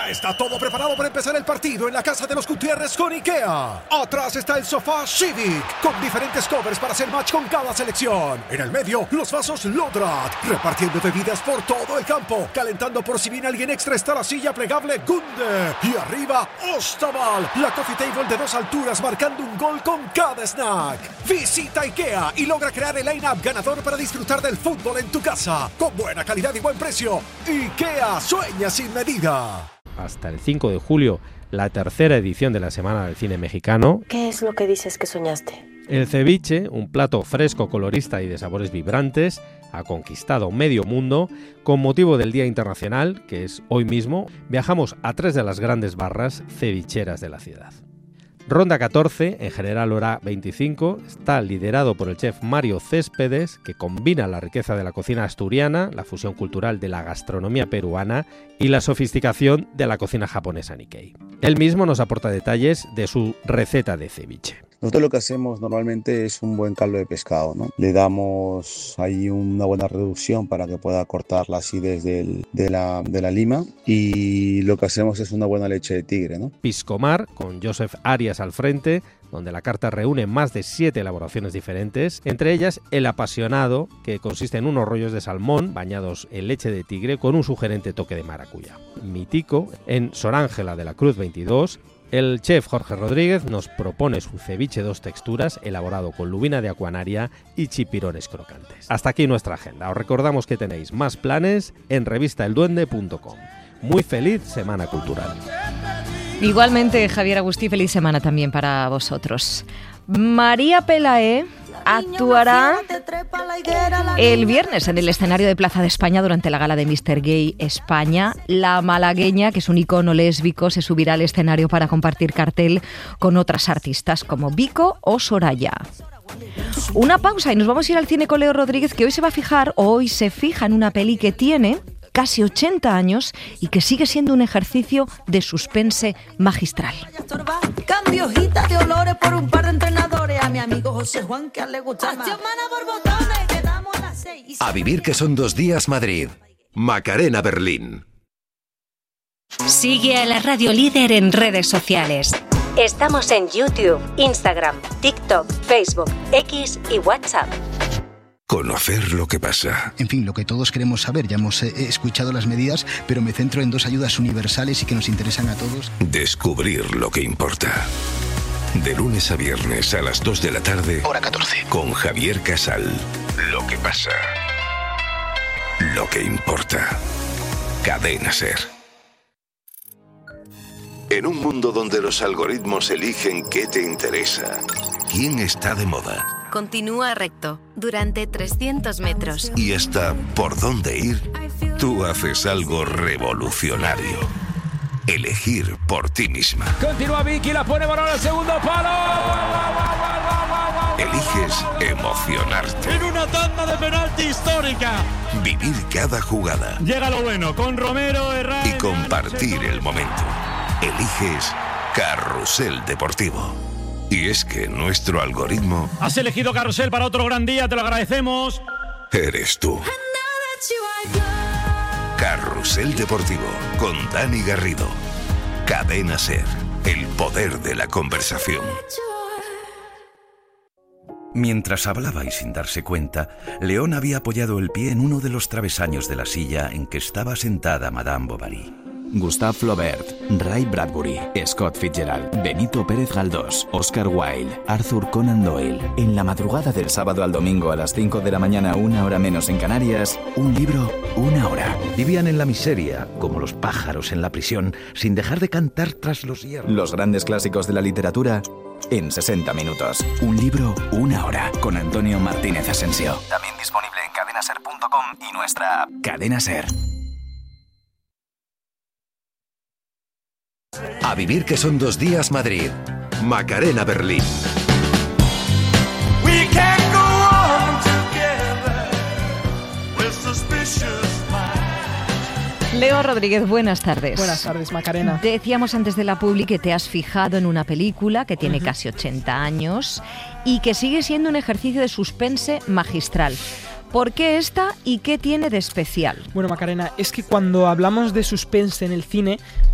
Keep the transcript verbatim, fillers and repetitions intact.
Ya está todo preparado para empezar el partido en la casa de los Gutiérrez con IKEA. Atrás está el sofá Civic, con diferentes covers para hacer match con cada selección. En el medio, los vasos Lodrat, repartiendo bebidas por todo el campo. Calentando por si viene alguien extra está la silla plegable Gunde. Y arriba, Ostaval, la coffee table de dos alturas marcando un gol con cada snack. Visita IKEA y logra crear el line-up ganador para disfrutar del fútbol en tu casa. Con buena calidad y buen precio. IKEA sueña sin medida. Hasta el cinco de julio, la tercera edición de la Semana del Cine Mexicano. ¿Qué es lo que dices que soñaste? El ceviche, un plato fresco, colorista y de sabores vibrantes, ha conquistado medio mundo. Con motivo del Día Internacional, que es hoy mismo, viajamos a tres de las grandes barras cevicheras de la ciudad. Ronda catorce, en General Hora veinticinco, está liderado por el chef Mario Céspedes, que combina la riqueza de la cocina asturiana, la fusión cultural de la gastronomía peruana y la sofisticación de la cocina japonesa Nikkei. Él mismo nos aporta detalles de su receta de ceviche. Nosotros lo que hacemos normalmente es un buen caldo de pescado, ¿no? Le damos ahí una buena reducción para que pueda cortar la acidez del, de, la, de la lima, y lo que hacemos es una buena leche de tigre, ¿no? Piscomar, con Joseph Arias al frente, donde la carta reúne más de siete elaboraciones diferentes, entre ellas el apasionado, que consiste en unos rollos de salmón bañados en leche de tigre con un sugerente toque de maracuyá. Mítico, en Sor Ángela de la Cruz veintidós, el chef Jorge Rodríguez nos propone su ceviche dos texturas elaborado con lubina de acuanaria y chipirones crocantes. Hasta aquí nuestra agenda. Os recordamos que tenéis más planes en revista el duende punto com. Muy feliz Semana Cultural. Igualmente, Javier Agustí, feliz semana también para vosotros. María Pelae actuará el viernes en el escenario de Plaza de España durante la gala de míster Gay España. La malagueña, que es un icono lésbico, se subirá al escenario para compartir cartel con otras artistas como Vico o Soraya. Una pausa y nos vamos a ir al cine con Leo Rodríguez, que hoy se va a fijar, o hoy se fija en una peli que tiene casi ochenta años y que sigue siendo un ejercicio de suspense magistral. Cambio hojita de olores por un par de entrenadores. A mi amigo José Juan, que le gusta más. A vivir que son dos días Madrid. Macarena Berlín. Sigue a la Radio Líder en redes sociales. Estamos en YouTube, Instagram, TikTok, Facebook, X y WhatsApp. Conocer lo que pasa. En fin, lo que todos queremos saber. Ya hemos eh, escuchado las medidas, pero me centro en dos ayudas universales y que nos interesan a todos. Descubrir lo que importa. De lunes a viernes a las dos de la tarde. Hora catorce. Con Javier Casal. Lo que pasa. Lo que importa. Cadena SER. En un mundo donde los algoritmos eligen qué te interesa, quién está de moda, continúa recto durante trescientos metros. y hasta por dónde ir, tú haces algo revolucionario. Elegir por ti misma. Continúa Vicky, la pone balón al segundo palo. Eliges emocionarte. En una tanda de penalti histórica. Vivir cada jugada. Llega lo bueno con Romero, Herrera. Y compartir el momento. Eliges Carrusel Deportivo. Y es que nuestro algoritmo... Has elegido Carrusel para otro gran día, te lo agradecemos. Eres tú. Carrusel Deportivo con Dani Garrido. Cadena SER. El poder de la conversación. Mientras hablaba y sin darse cuenta, León había apoyado el pie en uno de los travesaños de la silla en que estaba sentada Madame Bovary. Gustave Flaubert, Ray Bradbury, Scott Fitzgerald, Benito Pérez Galdós, Oscar Wilde, Arthur Conan Doyle. En la madrugada del sábado al domingo a las cinco de la mañana, una hora menos en Canarias, un libro, una hora. Vivían en la miseria, como los pájaros en la prisión, sin dejar de cantar tras los hierros. Los grandes clásicos de la literatura en sesenta minutos. Un libro, una hora. Con Antonio Martínez Asensio. También disponible en cadena ser punto com y nuestra app. Cadena SER. A vivir que son dos días Madrid. Macarena Berlín. We can go on together with suspicious minds. Leo Rodríguez, buenas tardes. Buenas tardes, Macarena. Decíamos antes de la publi que te has fijado en una película que tiene uh-huh. casi ochenta años y que sigue siendo un ejercicio de suspense magistral. ¿Por qué esta y qué tiene de especial? Bueno, Macarena, es que cuando hablamos de suspense en el cine,